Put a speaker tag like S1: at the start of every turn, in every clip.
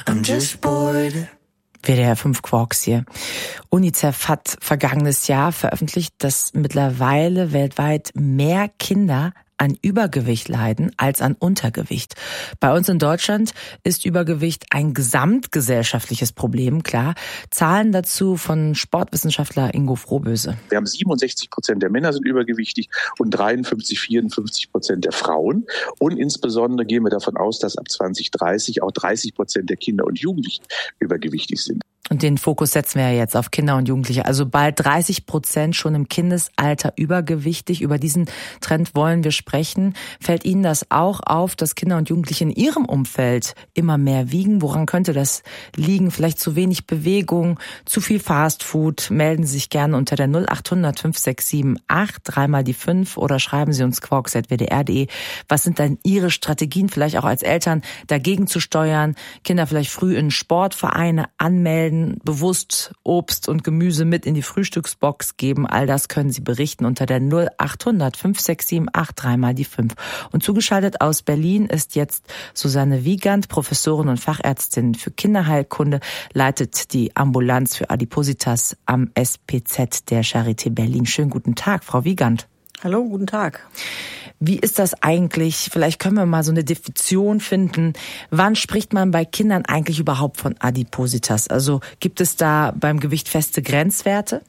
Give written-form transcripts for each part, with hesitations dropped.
S1: I'm just bored. WDR 5 Quarks hier. UNICEF hat vergangenes Jahr veröffentlicht, dass mittlerweile weltweit mehr Kinder an Übergewicht leiden als an Untergewicht. Bei uns in Deutschland ist Übergewicht ein gesamtgesellschaftliches Problem, klar. Zahlen dazu von Sportwissenschaftler Ingo Frohböse.
S2: Wir haben 67% der Männer sind übergewichtig und 54% der Frauen. Und insbesondere gehen wir davon aus, dass ab 2030 auch 30% der Kinder und Jugendlichen übergewichtig sind.
S1: Und den Fokus setzen wir ja jetzt auf Kinder und Jugendliche. Also bald 30% schon im Kindesalter übergewichtig. Über diesen Trend wollen wir sprechen. Fällt Ihnen das auch auf, dass Kinder und Jugendliche in Ihrem Umfeld immer mehr wiegen? Woran könnte das liegen? Vielleicht zu wenig Bewegung, zu viel Fastfood? Melden Sie sich gerne unter der 0800 567 8, dreimal die 5 oder schreiben Sie uns quarks@wdr.de. Was sind dann Ihre Strategien, vielleicht auch als Eltern, dagegen zu steuern? Kinder vielleicht früh in Sportvereine anmelden, bewusst Obst und Gemüse mit in die Frühstücksbox geben. All das können Sie berichten unter der 0800 567 8, dreimal die 5. Und zugeschaltet aus Berlin ist jetzt Susanne Wiegand, Professorin und Fachärztin für Kinderheilkunde, leitet die Ambulanz für Adipositas am SPZ der Charité Berlin. Schönen guten Tag, Frau Wiegand.
S3: Hallo, guten Tag.
S1: Wie ist das eigentlich? Vielleicht können wir mal so eine Definition finden. Wann spricht man bei Kindern eigentlich überhaupt von Adipositas? Also gibt es da beim Gewicht feste Grenzwerte?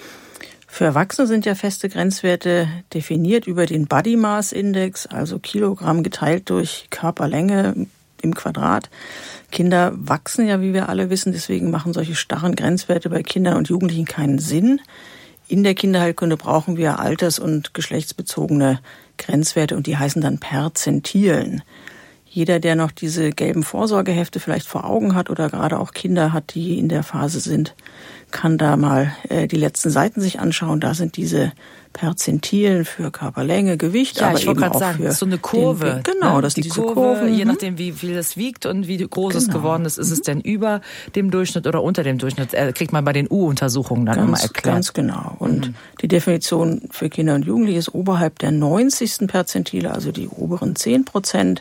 S3: Für Erwachsene sind ja feste Grenzwerte definiert über den Body Mass Index, also Kilogramm geteilt durch Körperlänge im Quadrat. Kinder wachsen ja, wie wir alle wissen, deswegen machen solche starren Grenzwerte bei Kindern und Jugendlichen keinen Sinn. In der Kinderheilkunde brauchen wir alters- und geschlechtsbezogene Grenzwerte und die heißen dann Perzentilen. Jeder, der noch diese gelben Vorsorgehefte vielleicht vor Augen hat oder gerade auch Kinder hat, die in der Phase sind, kann da mal die letzten Seiten sich anschauen. Da sind diese Perzentilen für Körperlänge, Gewicht,
S1: ja,
S3: aber
S1: ich wollte gerade sagen,
S3: für
S1: so eine Kurve.
S3: Genau, das ist diese Kurve.
S1: Je nachdem, wie viel es wiegt und wie groß es geworden ist es denn über dem Durchschnitt oder unter dem Durchschnitt? Kriegt man bei den U-Untersuchungen dann immer erklärt.
S3: Ganz genau. Und die Definition für Kinder und Jugendliche ist oberhalb der 90. Perzentile, also die oberen 10%.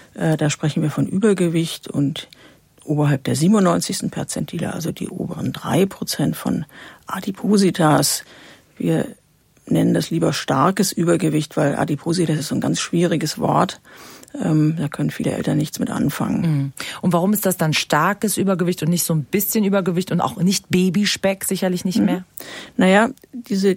S3: Da sprechen wir von Übergewicht und oberhalb der 97. Perzentile, also die oberen 3% von Adipositas. Wir nennen das lieber starkes Übergewicht, weil Adipositas ist so ein ganz schwieriges Wort. Da können viele Eltern nichts mit anfangen.
S1: Und warum ist das dann starkes Übergewicht und nicht so ein bisschen Übergewicht und auch nicht Babyspeck, sicherlich nicht mehr?
S3: Naja, diese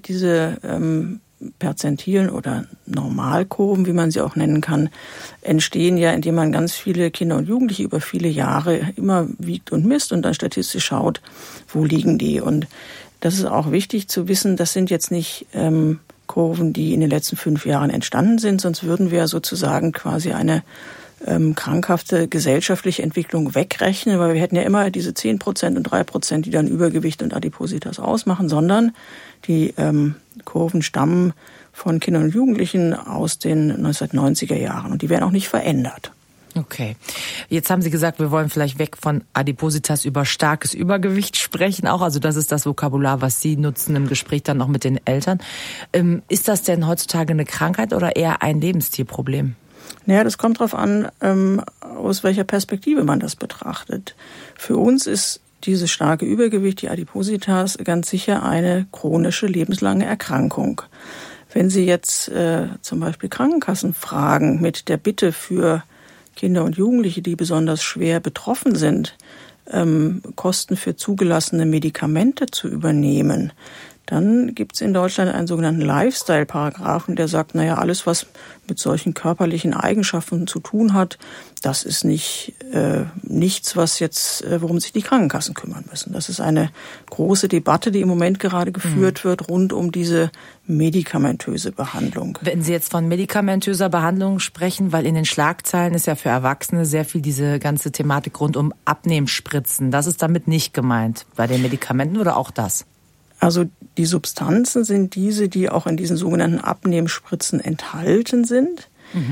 S3: Perzentilen oder Normalkurven, wie man sie auch nennen kann, entstehen ja, indem man ganz viele Kinder und Jugendliche über viele Jahre immer wiegt und misst und dann statistisch schaut, wo liegen die. Und das ist auch wichtig zu wissen, das sind jetzt nicht Kurven, die in den letzten 5 Jahren entstanden sind, sonst würden wir sozusagen quasi eine krankhafte gesellschaftliche Entwicklung wegrechnen, weil wir hätten ja immer diese 10% und 3%, die dann Übergewicht und Adipositas ausmachen, sondern die Kurven stammen von Kindern und Jugendlichen aus den 1990er Jahren und die werden auch nicht verändert.
S1: Okay. Jetzt haben Sie gesagt, wir wollen vielleicht weg von Adipositas über starkes Übergewicht sprechen auch. Also das ist das Vokabular, was Sie nutzen im Gespräch dann auch mit den Eltern. Ist das denn heutzutage eine Krankheit oder eher ein Lebensstilproblem?
S3: Naja, das kommt darauf an, aus welcher Perspektive man das betrachtet. Für uns ist dieses starke Übergewicht, die Adipositas, ganz sicher eine chronische, lebenslange Erkrankung. Wenn Sie jetzt zum Beispiel Krankenkassen fragen mit der Bitte für Kinder und Jugendliche, die besonders schwer betroffen sind, Kosten für zugelassene Medikamente zu übernehmen, dann gibt es in Deutschland einen sogenannten Lifestyle-Paragraphen, der sagt, naja, alles, was mit solchen körperlichen Eigenschaften zu tun hat, das ist nichts, was jetzt, worum sich die Krankenkassen kümmern müssen. Das ist eine große Debatte, die im Moment gerade geführt wird, rund um diese medikamentöse Behandlung.
S1: Wenn Sie jetzt von medikamentöser Behandlung sprechen, weil in den Schlagzeilen ist ja für Erwachsene sehr viel diese ganze Thematik rund um Abnehmspritzen. Das ist damit nicht gemeint bei den Medikamenten oder auch das?
S3: Also die Substanzen sind diese, die auch in diesen sogenannten Abnehmspritzen enthalten sind.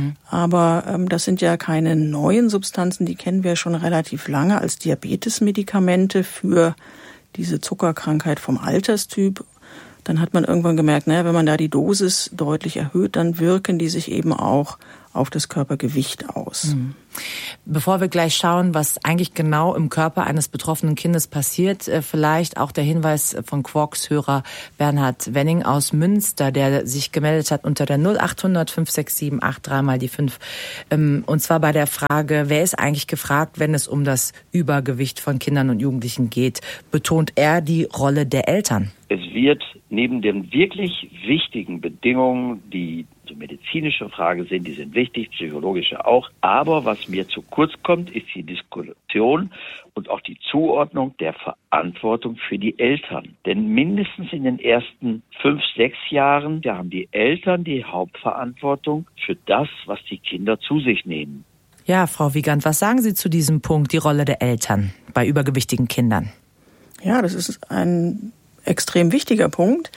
S3: Aber das sind ja keine neuen Substanzen, die kennen wir schon relativ lange als Diabetesmedikamente für diese Zuckerkrankheit vom Alterstyp. Dann hat man irgendwann gemerkt, naja, wenn man da die Dosis deutlich erhöht, dann wirken die sich eben auch auf das Körpergewicht aus.
S1: Bevor wir gleich schauen, was eigentlich genau im Körper eines betroffenen Kindes passiert, vielleicht auch der Hinweis von Quarks-Hörer Bernhard Wenning aus Münster, der sich gemeldet hat unter der 0800 567 83 mal die 5. Und zwar bei der Frage, wer ist eigentlich gefragt, wenn es um das Übergewicht von Kindern und Jugendlichen geht? Betont er die Rolle der Eltern?
S4: Es wird neben den wirklich wichtigen Bedingungen, die so medizinische Frage sind, die sind wichtig, psychologische auch. Aber was mir zu kurz kommt, ist die Diskussion und auch die Zuordnung der Verantwortung für die Eltern. Denn mindestens in den ersten 5, 6 Jahren, da haben die Eltern die Hauptverantwortung für das, was die Kinder zu sich nehmen.
S1: Ja, Frau Wiegand, was sagen Sie zu diesem Punkt, die Rolle der Eltern bei übergewichtigen Kindern?
S3: Ja, das ist ein extrem wichtiger Punkt.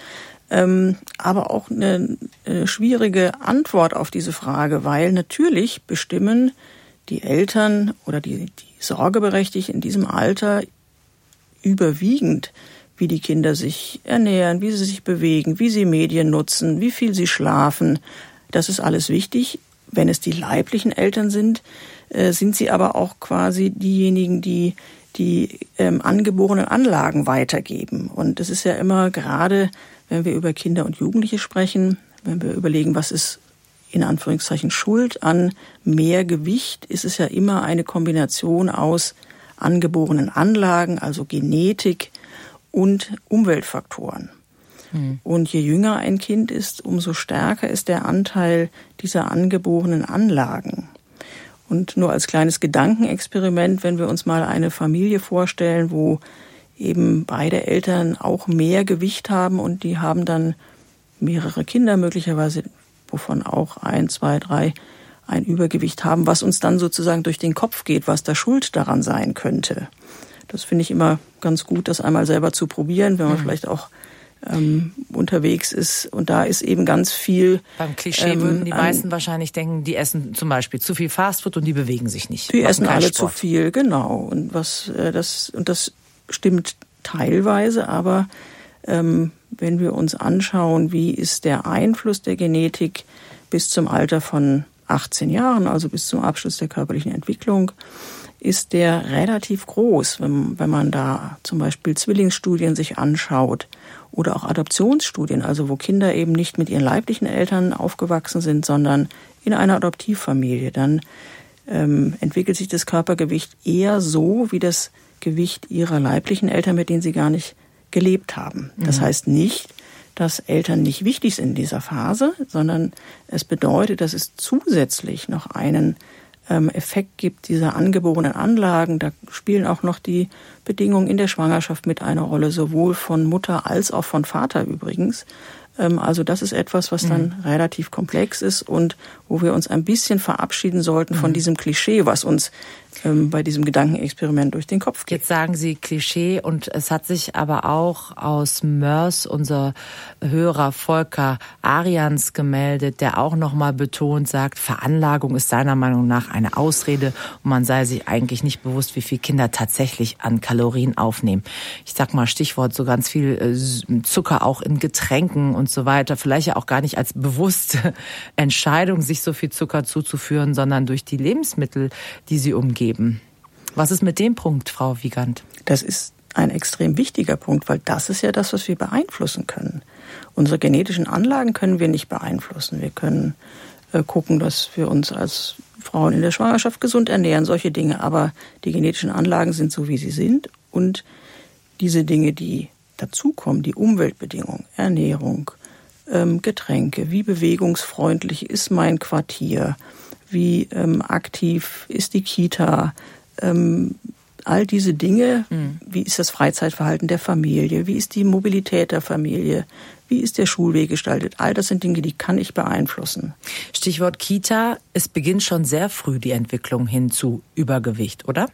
S3: Aber auch eine schwierige Antwort auf diese Frage, weil natürlich bestimmen die Eltern oder die Sorgeberechtigten in diesem Alter überwiegend, wie die Kinder sich ernähren, wie sie sich bewegen, wie sie Medien nutzen, wie viel sie schlafen. Das ist alles wichtig. Wenn es die leiblichen Eltern sind, sind sie aber auch quasi diejenigen, die angeborenen Anlagen weitergeben. Und es ist ja immer gerade, wenn wir über Kinder und Jugendliche sprechen, wenn wir überlegen, was ist in Anführungszeichen Schuld an mehr Gewicht, ist es ja immer eine Kombination aus angeborenen Anlagen, also Genetik und Umweltfaktoren. Und je jünger ein Kind ist, umso stärker ist der Anteil dieser angeborenen Anlagen. Und nur als kleines Gedankenexperiment, wenn wir uns mal eine Familie vorstellen, wo eben beide Eltern auch mehr Gewicht haben und die haben dann mehrere Kinder möglicherweise, wovon auch 1, 2, 3 ein Übergewicht haben, was uns dann sozusagen durch den Kopf geht, was da Schuld daran sein könnte. Das finde ich immer ganz gut, das einmal selber zu probieren, wenn man vielleicht auch unterwegs ist. Und da ist eben ganz viel.
S1: Beim Klischee würden die meisten wahrscheinlich denken, die essen zum Beispiel zu viel Fastfood und die bewegen sich nicht.
S3: Die essen alle Sport. Zu viel, genau. Und das stimmt teilweise, aber wenn wir uns anschauen, wie ist der Einfluss der Genetik bis zum Alter von 18 Jahren, also bis zum Abschluss der körperlichen Entwicklung, ist der relativ groß, wenn man da zum Beispiel Zwillingsstudien sich anschaut oder auch Adoptionsstudien, also wo Kinder eben nicht mit ihren leiblichen Eltern aufgewachsen sind, sondern in einer Adoptivfamilie. Dann entwickelt sich das Körpergewicht eher so wie das Gewicht ihrer leiblichen Eltern, mit denen sie gar nicht gelebt haben. Das heißt nicht, dass Eltern nicht wichtig sind in dieser Phase, sondern es bedeutet, dass es zusätzlich noch einen Effekt gibt dieser angeborenen Anlagen. Da spielen auch noch die Bedingungen in der Schwangerschaft mit einer Rolle, sowohl von Mutter als auch von Vater übrigens. Also das ist etwas, was dann relativ komplex ist und wo wir uns ein bisschen verabschieden sollten von diesem Klischee, was uns bei diesem Gedankenexperiment durch den Kopf geht.
S1: Jetzt sagen Sie Klischee und es hat sich aber auch aus Mörs unser Hörer Volker Arians gemeldet, der auch nochmal betont sagt, Veranlagung ist seiner Meinung nach eine Ausrede und man sei sich eigentlich nicht bewusst, wie viel Kinder tatsächlich an Kalorien aufnehmen. Ich sag mal Stichwort so ganz viel Zucker auch in Getränken und so weiter. Vielleicht ja auch gar nicht als bewusste Entscheidung, sich so viel Zucker zuzuführen, sondern durch die Lebensmittel, die sie umgeben. Was ist mit dem Punkt, Frau Wiegand?
S3: Das ist ein extrem wichtiger Punkt, weil das ist ja das, was wir beeinflussen können. Unsere genetischen Anlagen können wir nicht beeinflussen. Wir können gucken, dass wir uns als Frauen in der Schwangerschaft gesund ernähren, solche Dinge. Aber die genetischen Anlagen sind so, wie sie sind. Und diese Dinge, die dazukommen, die Umweltbedingungen, Ernährung, Getränke, wie bewegungsfreundlich ist mein Quartier, wie aktiv ist die Kita, all diese Dinge, wie ist das Freizeitverhalten der Familie, wie ist die Mobilität der Familie, wie ist der Schulweg gestaltet, all das sind Dinge, die kann ich beeinflussen.
S1: Stichwort Kita, es beginnt schon sehr früh die Entwicklung hin zu Übergewicht, oder?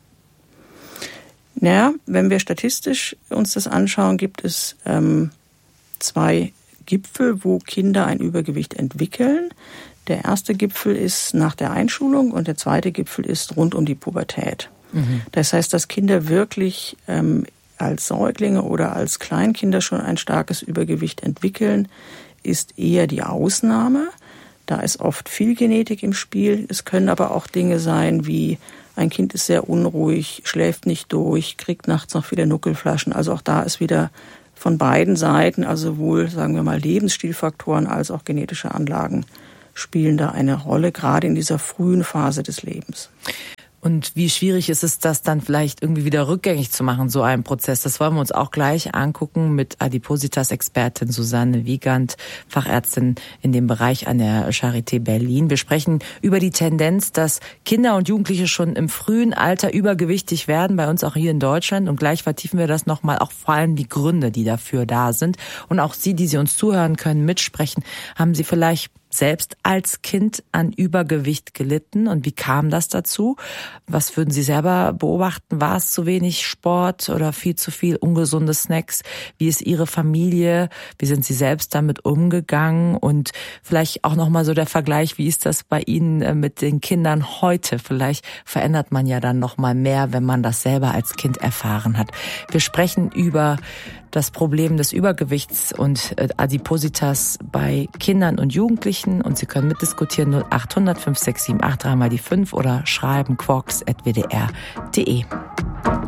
S3: Naja, wenn wir statistisch uns das anschauen, gibt es 2 Gipfel, wo Kinder ein Übergewicht entwickeln. Der erste Gipfel ist nach der Einschulung und der zweite Gipfel ist rund um die Pubertät. Das heißt, dass Kinder wirklich als Säuglinge oder als Kleinkinder schon ein starkes Übergewicht entwickeln, ist eher die Ausnahme. Da ist oft viel Genetik im Spiel. Es können aber auch Dinge sein wie ein Kind ist sehr unruhig, schläft nicht durch, kriegt nachts noch wieder Nuckelflaschen. Also auch da ist wieder von beiden Seiten, also sowohl, sagen wir mal, Lebensstilfaktoren als auch genetische Anlagen spielen da eine Rolle, gerade in dieser frühen Phase des Lebens.
S1: Und wie schwierig ist es, das dann vielleicht irgendwie wieder rückgängig zu machen, so einen Prozess? Das wollen wir uns auch gleich angucken mit Adipositas-Expertin Susanne Wiegand, Fachärztin in dem Bereich an der Charité Berlin. Wir sprechen über die Tendenz, dass Kinder und Jugendliche schon im frühen Alter übergewichtig werden, bei uns auch hier in Deutschland. Und gleich vertiefen wir das nochmal, auch vor allem die Gründe, die dafür da sind. Und auch Sie, die Sie uns zuhören können, mitsprechen, haben Sie vielleicht selbst als Kind an Übergewicht gelitten und wie kam das dazu? Was würden Sie selber beobachten? War es zu wenig Sport oder viel zu viel ungesunde Snacks? Wie ist Ihre Familie? Wie sind Sie selbst damit umgegangen? Und vielleicht auch nochmal so der Vergleich, wie ist das bei Ihnen mit den Kindern heute? Vielleicht verändert man ja dann nochmal mehr, wenn man das selber als Kind erfahren hat. Wir sprechen über das Problem des Übergewichts und Adipositas bei Kindern und Jugendlichen. Und Sie können mitdiskutieren 0800 567 83 mal die 5 oder schreiben quarks@wdr.de.